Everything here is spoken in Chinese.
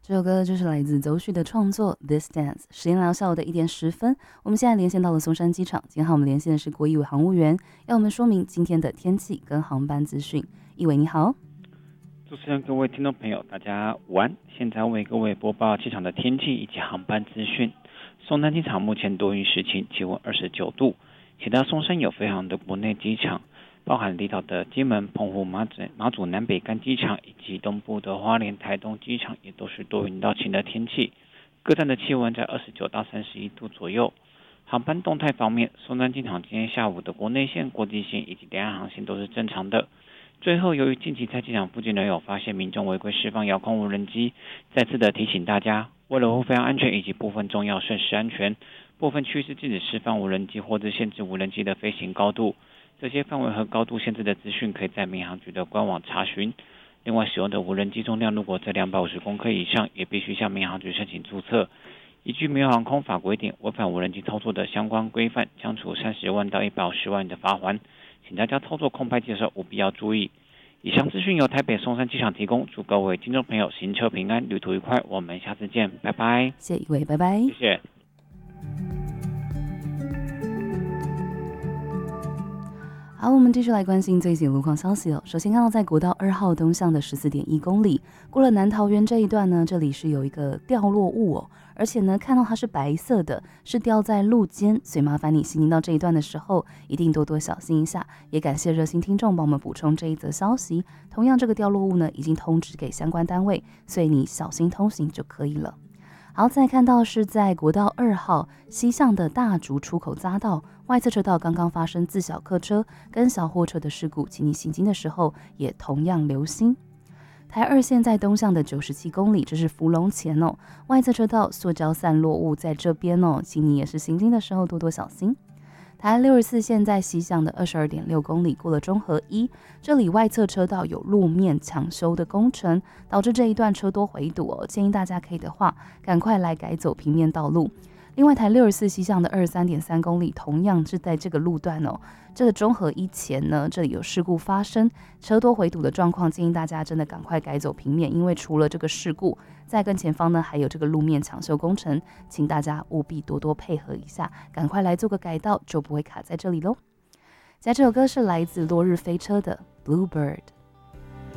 这首歌就是来自邹旭的创作《This Dance》。时间来到下午的1点10分，我们现在连线到了松山机场。今天和我们连线的是郭一伟航务员，要我们说明今天的天气跟航班资讯。一伟你好。 主持人、各位听众朋友，大家午安！现在为各位播报机场的天气以及航班资讯。松山机场目前多云时晴，气温29度。其他松山有飞航的国内机场，包含离岛的金门、澎湖、马祖南北干机场以及东部的花莲、台东机场，也都是多云到晴的天气。各站的气温在29到31度左右。航班动态方面，松山机场今天下午的国内线、国际线以及两岸航线都是正常的。最后，由于近期在机场附近仍有发现民众违规释放遥控无人机，再次的提醒大家，为了维护飞行安全以及部分重要设施安全，部分区是禁止释放无人机或者限制无人机的飞行高度。这些范围和高度限制的资讯可以在民航局的官网查询。另外，使用的无人机重量如果在250公克以上，也必须向民航局申请注册。依据民航空法规定，违反无人机操作的相关规范，将处30万到150万元的罚锾。请大家操作空拍机的时候务必要注意。以上资讯由台北松山机场提供，祝各位听众朋友行车平安，旅途愉快。我们下次见，拜拜。 谢谢一位，拜拜。 谢谢。 好，我们继续来关心最新路况消息哦。首先看到在国道2号东向的14.1公里，过了南桃园这一段呢，这里是有一个掉落物哦，而且呢看到它是白色的，是掉在路肩，所以麻烦你行经到这一段的时候，一定多多小心一下。也感谢热心听众帮我们补充这一则消息。同样，这个掉落物呢已经通知给相关单位，所以你小心通行就可以了。好，再看到是在国道2号西向的大竹出口匝道外侧车道刚刚发生自小客车跟小货车的事故，请你行经的时候也同样留心。台2线在东向的97公里，这是福隆前哦，外侧车道塑胶散落物在这边哦，请你也是行经的时候多多小心。台64线在西向的22.6公里，过了中和1，这里外侧车道有路面抢修的工程，导致这一段车多回堵哦，建议大家可以的话，赶快来改走平面道路。另外，台64西向的23.3公里，同样是在这个路段哦。这个中和1前呢，这里有事故发生，车多回堵的状况，建议大家真的赶快改走平面，因为除了这个事故，在更前方呢还有这个路面抢修工程，请大家务必多多配合一下，赶快来做个改道，就不会卡在这里喽。接下来这首歌是来自落日飞车的《Bluebird》。